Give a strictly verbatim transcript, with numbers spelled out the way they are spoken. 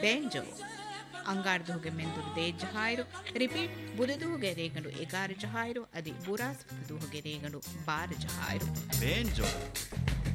ಬೇಂಜೋ ಅಂಗಾರ್ ದುಹುಗೆ ಮೆಂದುರು they ಜಹಾಯಿರು repeat ಬುದೆ ದುಹುಗೆ ರೇಗಂಡು ಎಗಾರು ಜಹಾಯಿರು ಅದಿ ಬುರಾಸ್ ದುಹುಗೆ ರೇಗಂಡು ಬಾರ ಜಹಾಯಿರು ಬೇಂಜೋ